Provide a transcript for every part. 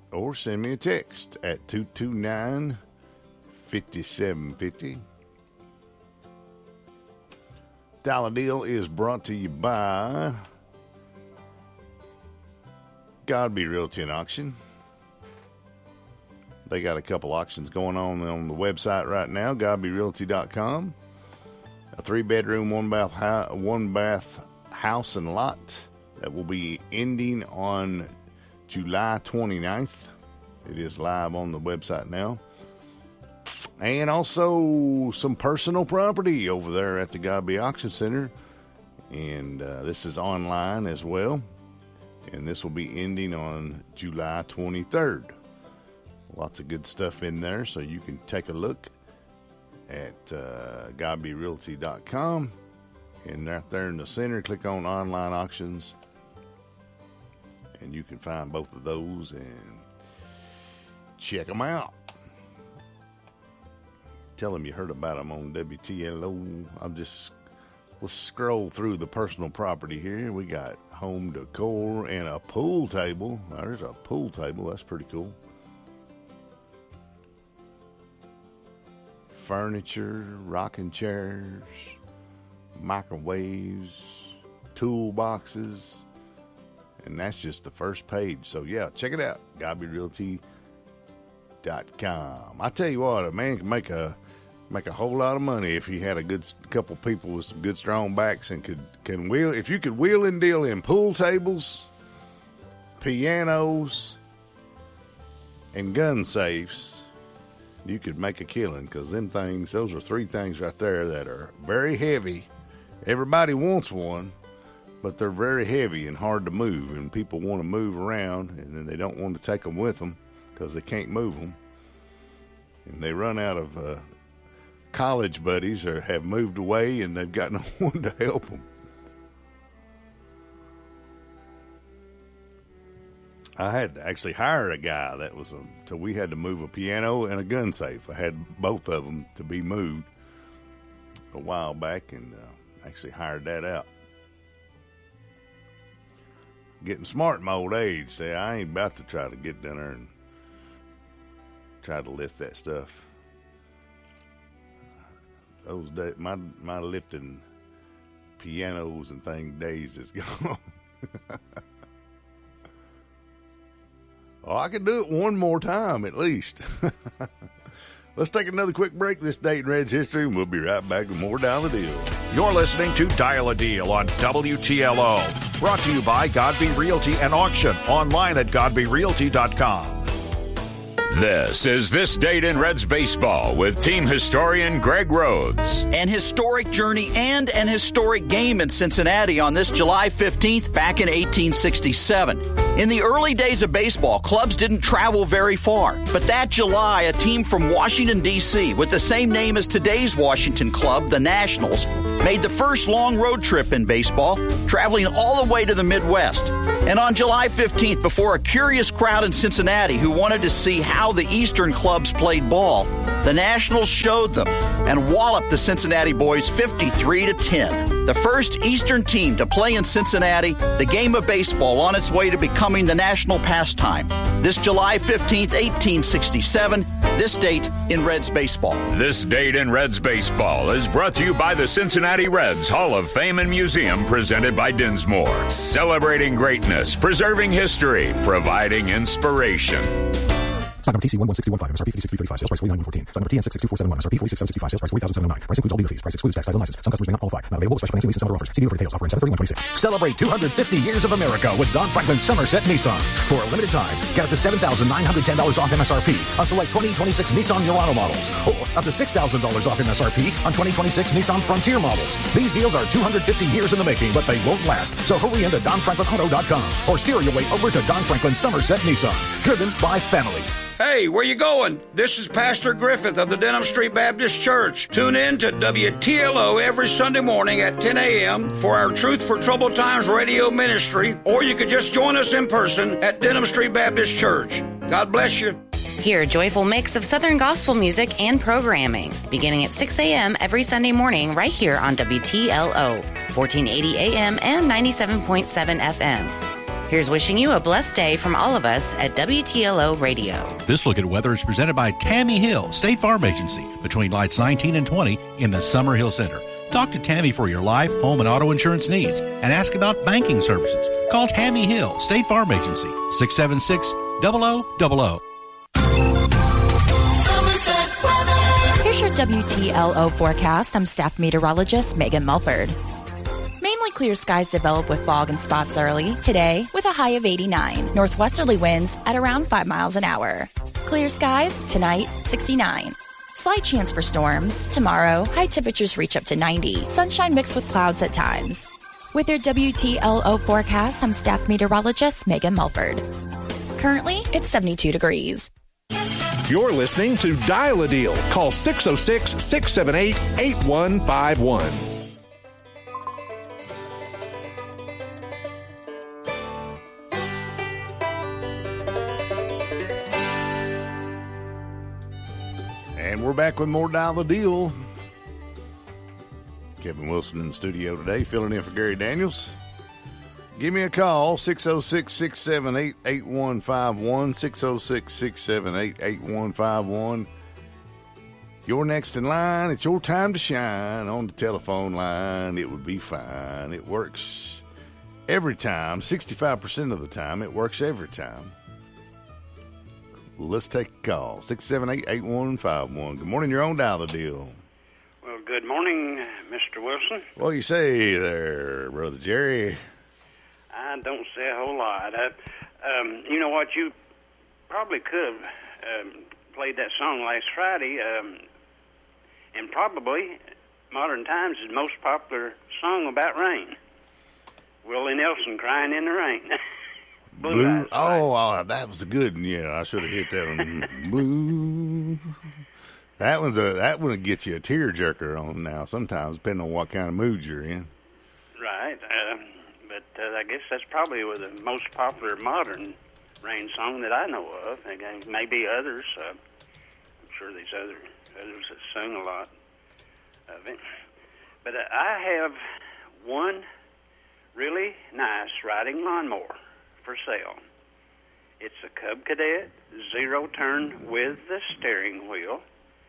or send me a text at 229-5750. Dollar Deal is brought to you by Godby Realty and Auction. They got a couple auctions going on the website right now, godbyrealty.com. A 3-bedroom, 1-bath house and lot that will be ending on July 29th. It is live on the website now. And also some personal property over there at the Godby Auction Center. And this is online as well. And this will be ending on July 23rd. Lots of good stuff in there, so you can take a look at godbyrealty.com. And right there in the center, click on online auctions. And you can find both of those and check them out. Tell them you heard about them on WTLO. Let's scroll through the personal property here. We got home decor and a pool table. There's a pool table. That's pretty cool. Furniture, rocking chairs, microwaves, toolboxes, and that's just the first page. So yeah, check it out, godbyrealty.com. I tell you what, a man can make a whole lot of money if he had a good couple people with some good strong backs and can wheel. If you could wheel and deal in pool tables, pianos, and gun safes, you could make a killing, because those are 3 things right there that are very heavy. Everybody wants one, but they're very heavy and hard to move, and people want to move around, and then they don't want to take them with them because they can't move them. And they run out of college buddies or have moved away, and they've got no one to help them. I had to actually hire a guy so we had to move a piano and a gun safe. I had both of them to be moved a while back, and actually hired that out. Getting smart in my old age. Say, I ain't about to try to get down there and try to lift that stuff. Those days, my lifting pianos and things days is gone. Oh, I can do it one more time at least. Let's take another quick break this day in Red's history, and we'll be right back with more Dial a Deal. You're listening to Dial a Deal on WTLO. Brought to you by Godby Realty and Auction. Online at godbyrealty.com. This is This Date in Reds Baseball with team historian Greg Rhodes. An historic journey and an historic game in Cincinnati on this July 15th back in 1867. In the early days of baseball, clubs didn't travel very far. But that July, a team from Washington, D.C., with the same name as today's Washington club, the Nationals, made the first long road trip in baseball, traveling all the way to the Midwest. And on July 15th, before a curious crowd in Cincinnati who wanted to see how the Eastern clubs played ball, the Nationals showed them and walloped the Cincinnati boys 53-10. The first Eastern team to play in Cincinnati, the game of baseball on its way to becoming the national pastime. This July 15th, 1867, this date in Reds baseball. This Date in Reds Baseball is brought to you by the Cincinnati Reds Hall of Fame and Museum, presented by Dinsmore. Celebrating greatness, preserving history, providing inspiration. Stock number TC 116215, MSRP 56,335, sales price 49,114. Stock number TN 66471, MSRP 46,765, sales price 40,709. Price includes all dealer fees. Price excludes tax, title, and license. Some customers may not qualify. Not available. Special financing, lease, and some other offers. See dealer for details. Offer in 73126. Celebrate 250 years of America with Don Franklin Somerset Nissan. For a limited time, get up to $7,910 off MSRP on select 2026 Nissan Murano models, or up to $6,000 off MSRP on 2026 Nissan Frontier models. These deals are 250 years in the making, but they won't last. So hurry into DonFranklinAuto.com or steer your way over to Don Franklin Somerset Nissan. Driven by family. Hey, where you going? This is Pastor Griffith of the Denham Street Baptist Church. Tune in to WTLO every Sunday morning at 10 a.m. for our Truth for Troubled Times radio ministry, or you could just join us in person at Denham Street Baptist Church. God bless you. Hear a joyful mix of Southern gospel music and programming, beginning at 6 a.m. every Sunday morning right here on WTLO, 1480 a.m. and 97.7 FM. Here's wishing you a blessed day from all of us at WTLO Radio. This look at weather is presented by Tammy Hill, State Farm Agency, between lights 19 and 20 in the Summer Hill Center. Talk to Tammy for your life, home, and auto insurance needs and ask about banking services. Call Tammy Hill, State Farm Agency, 676-0000. Here's your WTLO forecast. I'm staff meteorologist Megan Mulford. Mainly clear skies develop with fog and spots early. Today, with a high of 89. Northwesterly winds at around 5 miles an hour. Clear skies, tonight, 69. Slight chance for storms. Tomorrow, high temperatures reach up to 90. Sunshine mixed with clouds at times. With your WTLO forecast, I'm staff meteorologist Megan Mulford. Currently, it's 72 degrees. You're listening to Dial a Deal. Call 606-678-8151. And we're back with more Dial the Deal. Kevin Wilson in the studio today, filling in for Gary Daniels. Give me a call, 606-678-8151, 606-678-8151. You're next in line. It's your time to shine on the telephone line. It would be fine. It works every time, 65% of the time. It works every time. Let's take a call, 678-8151. Good morning, you're on Dial the Deal. Well, good morning, Mr. Wilson. What do you say there, Brother Jerry? I don't say a whole lot. You know what? You probably could have played that song last Friday, and probably Modern Times' most popular song about rain. Willie Nelson, Crying in the Rain. Blue. Oh, that was a good one. Yeah, I should have hit that one. Blue. That one gets you a tearjerker on now. Sometimes, depending on what kind of mood you're in. Right. But I guess that's probably the most popular modern rain song that I know of. And maybe others. I'm sure there's others that sing a lot of it. But I have one really nice riding lawnmower for sale. It's a Cub Cadet zero turn with the steering wheel.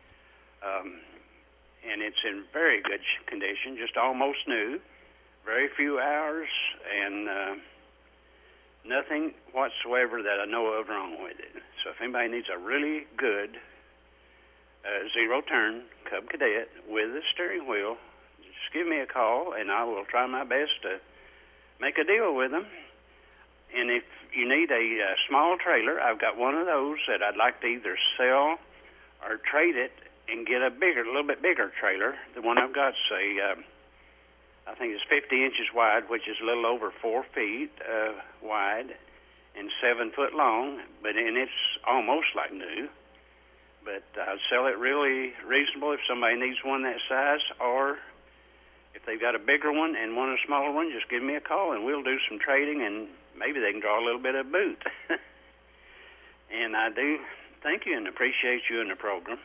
And it's in very good condition, just almost new. Very few hours, and nothing whatsoever that I know of wrong with it. So if anybody needs a really good zero-turn Cub Cadet with a steering wheel, just give me a call, and I will try my best to make a deal with them. And if you need a small trailer, I've got one of those that I'd like to either sell or trade it and get a little bit bigger trailer. The one I've got, say, I think it's 50 inches wide, which is a little over 4 feet wide and 7 foot long, and it's almost like new. But I'd sell it really reasonable if somebody needs one that size, or if they've got a bigger one and want a smaller one, just give me a call and we'll do some trading, and maybe they can draw a little bit of boot. And I do thank you and appreciate you in the program.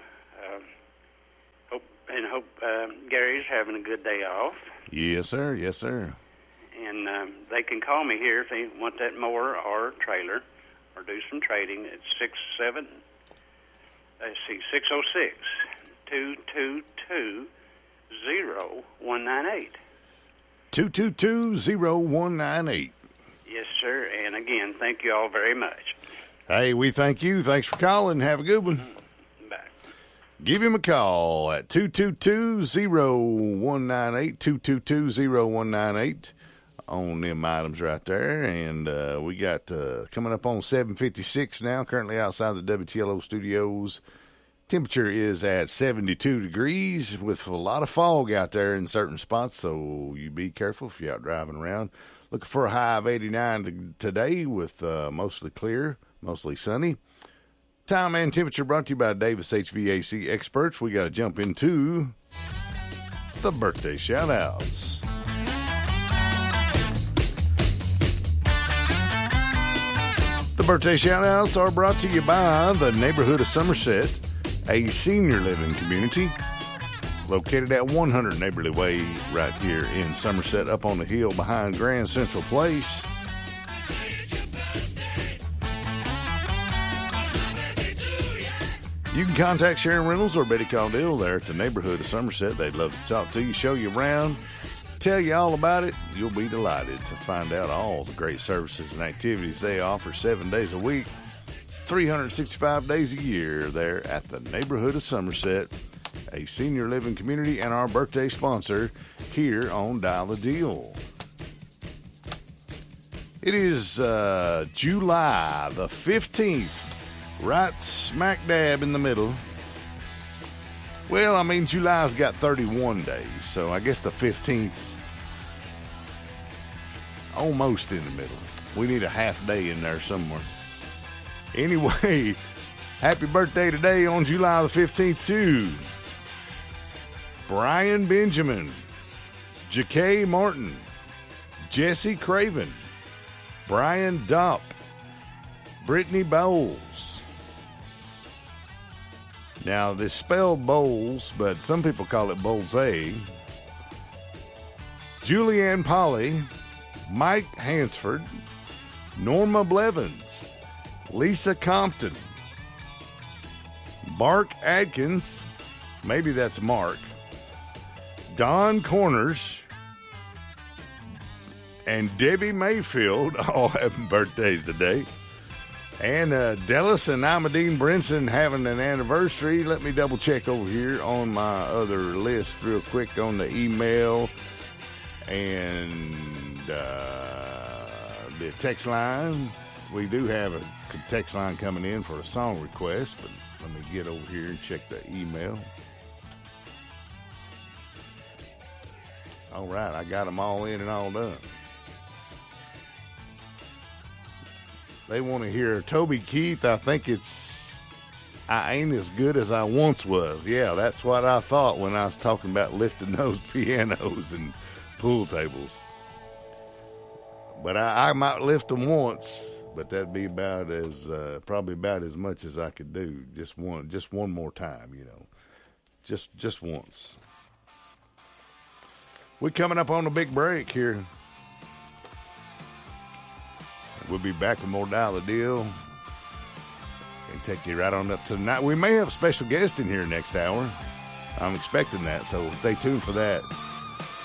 Hope Gary's having a good day off. Yes, sir. Yes, sir. And they can call me here if they want that mower or trailer or do some trading. It's 607-222-0198. 222-0198. Yes, sir. And again, thank you all very much. Hey, we thank you. Thanks for calling. Have a good one. Bye. Give him a call at 222-0198, 222-0198 on them items right there. And we got coming up on 7:56 now, currently outside the WTLO studios. Temperature is at 72 degrees with a lot of fog out there in certain spots, so you be careful if you're out driving around. Looking for a high of 89 today with mostly clear, mostly sunny. Time and temperature brought to you by Davis HVAC Experts. We got to jump into the birthday shout-outs. The birthday shout-outs are brought to you by the neighborhood of Somerset, a senior living community located at 100 Neighborly Way right here in Somerset, up on the hill behind Grand Central Place. You can contact Sharon Reynolds or Betty Caudill there at the neighborhood of Somerset. They'd love to talk to you, show you around, tell you all about it. You'll be delighted to find out all the great services and activities they offer 7 days a week, 365 days a year there at the neighborhood of Somerset, a senior living community and our birthday sponsor here on Dial the Deal. It is July the 15th. Right smack dab in the middle. Well, I mean, July's got 31 days, so I guess the 15th's almost in the middle. We need a half day in there somewhere. Anyway, happy birthday today on July the 15th to Brian Benjamin, Ja'Kay Martin, Jesse Craven, Brian Dopp, Brittany Bowles. Now, this spelled Bowles, but some people call it Bowles-A. Julianne Polly, Mike Hansford, Norma Blevins, Lisa Compton, Mark Adkins, maybe that's Mark, Don Corners, and Debbie Mayfield, all having birthdays today. And Dallas and Amadine Brinson having an anniversary. Let me double check over here on my other list real quick on the email and the text line. We do have a text line coming in for a song request, but let me get over here and check the email. All right, I got them all in and all done. They want to hear Toby Keith. I think it's I Ain't As Good As I Once Was. Yeah, that's what I thought when I was talking about lifting those pianos and pool tables. But I might lift them once, but that'd be about as probably about as much as I could do. Just one more time, you know. Just once. We're coming up on a big break here. We'll be back with more Dial the Deal and take you right on up to the night. We may have a special guest in here next hour. I'm expecting that, so stay tuned for that.